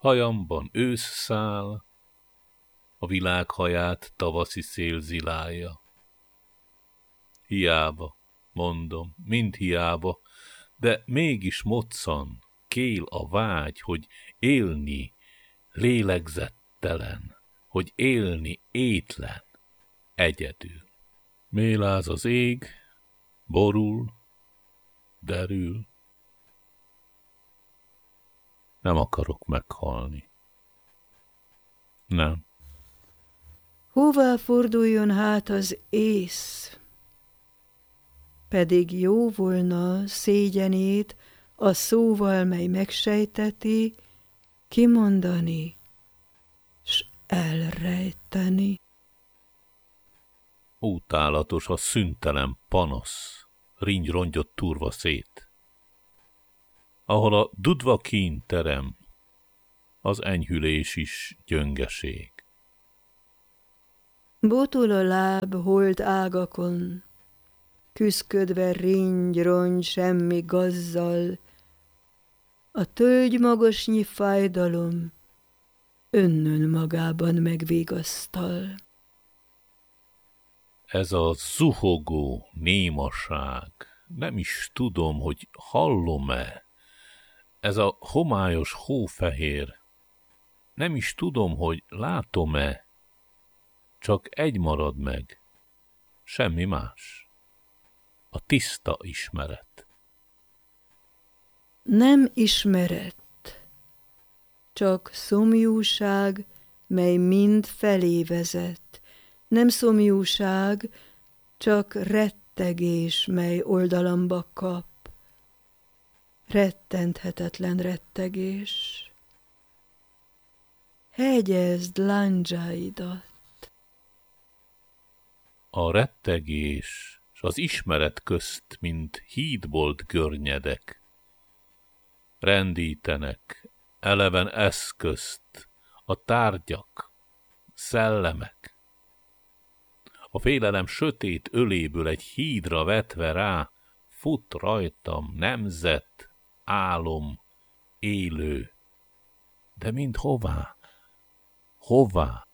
Hajamban ősz száll, a világ haját tavaszi szél zilálja. Hiába, mondom, mind hiába, de mégis moccan, kél a vágy, hogy élni lélegzettelen, hogy élni étlen, egyedül. Méláz az ég, borul, derül. Nem akarok meghalni. Nem. Hová forduljon hát az ész? Pedig jó volna szégyenét a szóval, mely megsejteti, kimondani, s elrejteni. Utálatos a szüntelen panasz, ringy-rongyot turva szét. Ahol a dudva kín terem, az enyhülés is gyöngeség. Botol a láb holt ágakon, küszködve ringy-rongy semmi gazzal, a tölgy magasnyi fájdalom önnön magában megvigasztal. Ez a zuhogó némaság, nem is tudom, hogy hallom-e. Ez a homályos hófehér, nem is tudom, hogy látom-e. Csak egy marad meg, semmi más. A tiszta ismeret. Nem ismeret, csak szomjúság, mely mind felé vezet. Nem szomjúság, csak rettegés, mely oldalamba kap. Rettenthetetlen rettegés. Hegyezd lándzsáidat. A rettegés s az ismeret közt, mint hídbolt görnyedek. Rendítenek, eleven eszközt, a tárgyak, szellemek. A félelem sötét öléből egy hídra vetve rá, fut rajtam nemzet, álom, élő. De mind hová? Hová?